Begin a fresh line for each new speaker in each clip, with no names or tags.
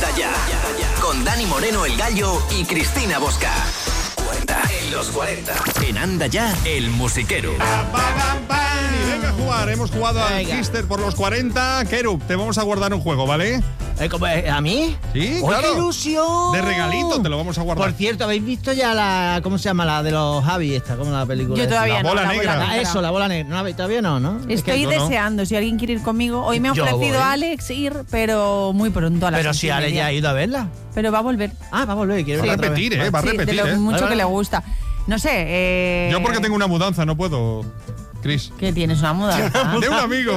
Anda Ya. Con Dani Moreno el Gallo y Cristina Bosca. 40 en los 40. En Anda Ya, el musiquero.
Y venga a jugar. Hemos jugado al Kister por los 40. Kerup, te vamos a guardar un juego, ¿vale?
¿A mí?
Sí,
¡Oh,
claro.
qué ilusión!
De regalito te lo vamos a guardar.
Por cierto, ¿habéis visto ya la... ¿Cómo se llama? La de los Javi, esta, ¿cómo la película?
Yo todavía
La
no.
bola negra.
Bola
Eso, la bola negra. No, todavía no.
Estoy deseando, si alguien quiere ir conmigo. Hoy me ha
Yo
ofrecido
voy.
Alex ir, pero muy pronto a las
Pero si
11:30.
Ale ya ha ido a verla.
Pero va a volver.
Ah, va a volver. Quiero
Va a
verla otra vez.
repetir, va a
Sí,
repetir,
de lo mucho
Vale,
que le
vale.
gusta. No sé.
Yo porque tengo una mudanza, no puedo, Chris.
¿Qué tienes? ¿Una mudanza?
De un amigo.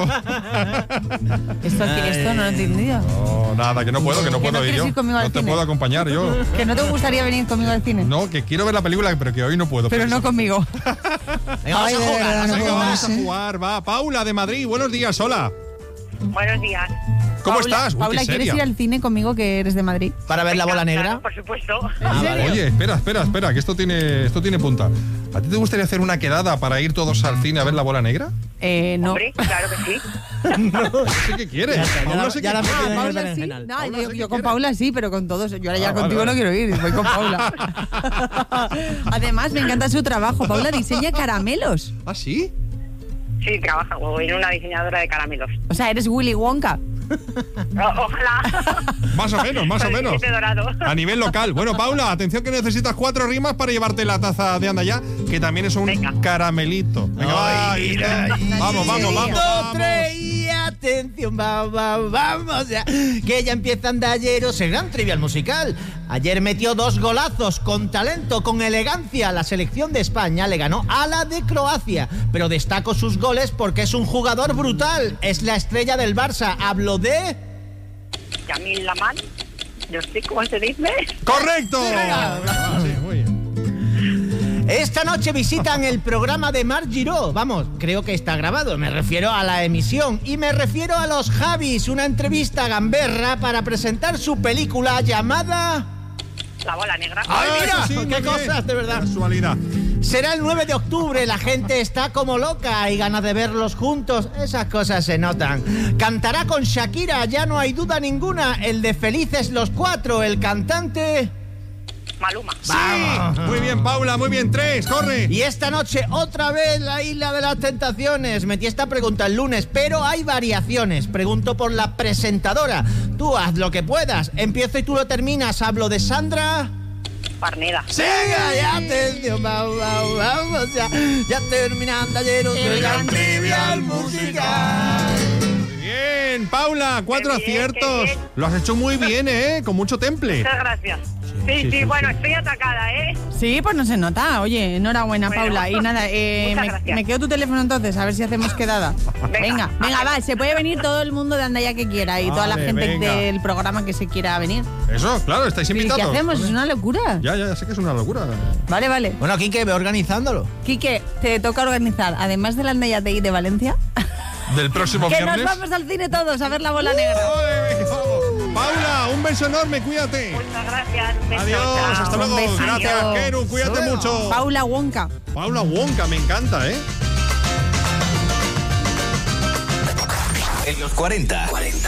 ¿Esto no lo he entendido.
No, nada, que no puedo
¿Que no
ir
quieres
yo.
ir conmigo al
No te
cine?
puedo acompañar yo.
¿Que no te gustaría venir conmigo al cine?
No, que quiero ver la película, pero que hoy no puedo.
Pero no conmigo.
Venga, vamos a jugar.
Venga, vamos a jugar, va. Paula, de Madrid, buenos días, hola.
Buenos días.
¿Cómo
Paula,
estás? Uy,
Paula,
qué
¿quieres
seria.
ir al cine conmigo que eres de Madrid?
Para ver la bola negra.
Claro, por supuesto.
Ah, vale.
Oye, espera, que esto tiene punta. ¿A ti te gustaría hacer una quedada para ir todos al cine a ver la bola negra?
No.
Hombre, claro que sí.
No sé qué quiere.
Ya está,
Paula sé
ya
qué
la
quiere.
metí en el
Paula sí.
berenjenal.
No,
Paula
yo,
sí
yo
que
con
quiere.
Paula sí, pero con todos. Yo ahora ya
vale,
contigo
vale.
no quiero ir, voy con Paula. Además, me encanta su trabajo. Paula diseña caramelos.
¿Ah, sí?
Sí, trabajo en una diseñadora de caramelos.
O sea, eres Willy Wonka.
Ojalá.
Más o menos.
Con el billete dorado.
A nivel local. Bueno, Paula, atención que necesitas 4 rimas para llevarte la taza de Anda Ya, que también es un
Venga.
caramelito. Venga, va, vamos.
Dos, tres y atención, vamos ya. Que ya empieza Andayeros, el gran trivial musical. Ayer metió 2 golazos con talento, con elegancia. La selección de España le ganó a la de Croacia. Pero destaco sus goles porque es un jugador brutal. Es la estrella del Barça. Hablo de...
Yamil Laman. Yo sé cómo se dice.
¡Correcto!
Venga.
Sí, muy bien.
Esta noche visitan el programa de Marc Giró. Vamos, creo que está grabado. Me refiero a la emisión. Y me refiero a los Javis. Una entrevista gamberra para presentar su película llamada...
La bola negra.
¡Ay, mira!
Eso sí, muy
¡Qué
bien.
cosas, de verdad!
Casualidad.
Será el 9 de octubre, la gente está como loca. Hay ganas de verlos juntos, esas cosas se notan. Cantará con Shakira, ya no hay duda ninguna. El de Felices los 4, el cantante...
Maluma.
Sí. Muy bien, Paula, muy bien. 3, corre.
Y esta noche otra vez la Isla de las Tentaciones. Metí esta pregunta el lunes, pero hay variaciones. Pregunto por la presentadora. Tú haz lo que puedas. Empiezo y tú lo terminas. Hablo de Sandra...
Parneda.
¡Siga! ¡Ya atención! Vamos ya. Ya terminando ayer el gran trivial musical.
Muy bien, Paula, 4
Qué bien,
aciertos.
qué bien.
Lo has hecho muy bien, Con mucho temple.
Muchas gracias. Sí, bueno, estoy atacada,
Sí, pues no se nota. Oye, enhorabuena,
Bueno,
Paula. Y nada,
muchas gracias.
me quedo tu teléfono entonces, a ver si hacemos quedada. Venga, va, se puede venir todo el mundo de Andaya que quiera y toda la
Vale,
gente
venga.
del programa que se quiera venir.
Eso, claro, estáis
¿Y qué
invitados.
hacemos? Es una locura.
Ya, sé que es una locura.
Vale.
Bueno, Quique, ve organizándolo.
Quique, te toca organizar, además de la Andaya de Valencia,
Del próximo
que
viernes.
nos vamos al cine todos a ver la bola negra.
¡Ole, venga, vamos! Paula, un beso enorme, cuídate.
Muchas gracias. Un beso,
Adiós,
chao.
hasta luego.
Un besito.
Gracias, Keru, cuídate mucho.
Paula Wonka.
Paula Wonka, me encanta,
En los 40.